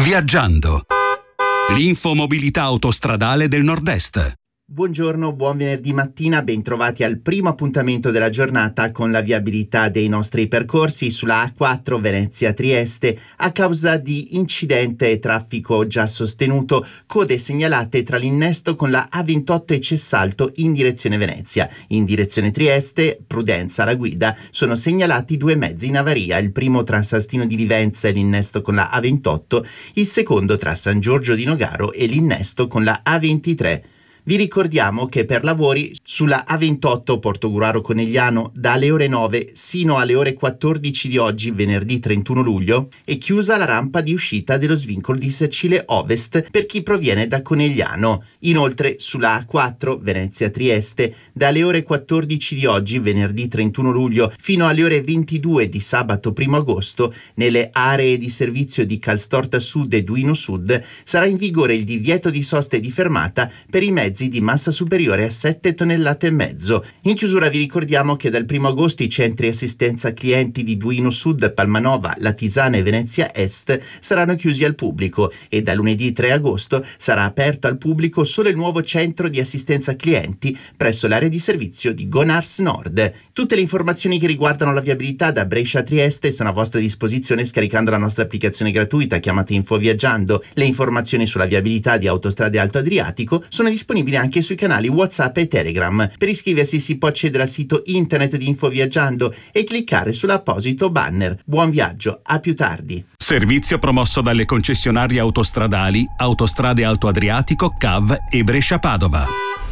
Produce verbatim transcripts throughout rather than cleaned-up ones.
Viaggiando. L'infomobilità autostradale del Nord-Est. Buongiorno, buon venerdì mattina, bentrovati al primo appuntamento della giornata con la viabilità dei nostri percorsi sulla A quattro Venezia-Trieste a causa di incidente e traffico già sostenuto, code segnalate tra l'innesto con la A ventotto e Cessalto in direzione Venezia. In direzione Trieste, prudenza alla guida, sono segnalati due mezzi in avaria, il primo tra Sastino di Livenza e l'innesto con la A ventotto, il secondo tra San Giorgio di Nogaro e l'innesto con la A ventitré. Vi ricordiamo che per lavori sulla A ventotto Portogruaro Conegliano dalle ore nove sino alle ore quattordici di oggi, venerdì trentuno luglio, è chiusa la rampa di uscita dello svincolo di Sacile Ovest per chi proviene da Conegliano. Inoltre sulla A quattro Venezia-Trieste dalle ore quattordici di oggi, venerdì trentuno luglio, fino alle ore ventidue di sabato primo agosto, nelle aree di servizio di Calstorta Sud e Duino Sud sarà in vigore il divieto di sosta e di fermata per i mezzi di massa superiore a sette tonnellate e mezzo. In chiusura vi ricordiamo che dal primo agosto i centri assistenza clienti di Duino Sud, Palmanova, Latisana e Venezia Est saranno chiusi al pubblico e da lunedì tre agosto sarà aperto al pubblico solo il nuovo centro di assistenza clienti presso l'area di servizio di Gonars Nord. Tutte le informazioni che riguardano la viabilità da Brescia a Trieste sono a vostra disposizione scaricando la nostra applicazione gratuita chiamata Info Viaggiando. Le informazioni sulla viabilità di Autostrade Alto Adriatico sono disponibili anche sui canali WhatsApp e Telegram. Per iscriversi si può accedere al sito internet di Info Viaggiando e cliccare sull'apposito banner. Buon viaggio, a più tardi. Servizio promosso dalle concessionarie autostradali Autostrade Alto Adriatico, C A V e Brescia Padova.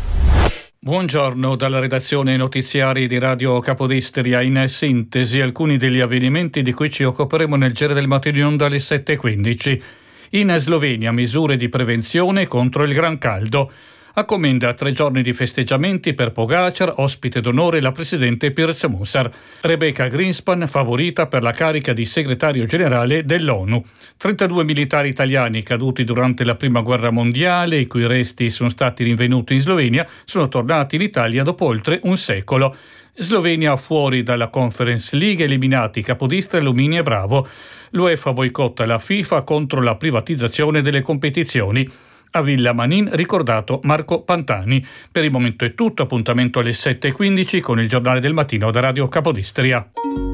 Buongiorno dalla redazione notiziari di Radio Capodistria. In sintesi alcuni degli avvenimenti di cui ci occuperemo nel giro del mattino in onda alle sette e quindici. In Slovenia misure di prevenzione contro il gran caldo. A Commenda tre giorni di festeggiamenti per Pogacar, ospite d'onore la presidente Pirc Musar. Rebecca Greenspan favorita per la carica di segretario generale dell'ONU. trentadue militari italiani caduti durante la prima guerra mondiale, i cui resti sono stati rinvenuti in Slovenia, sono tornati in Italia dopo oltre un secolo. Slovenia fuori dalla Conference League, eliminati Capodistria, Lumini e Bravo. L'UEFA boicotta la FIFA contro la privatizzazione delle competizioni. A Villa Manin ricordato Marco Pantani. Per il momento è tutto, appuntamento alle sette e quindici con il giornale del mattino da Radio Capodistria.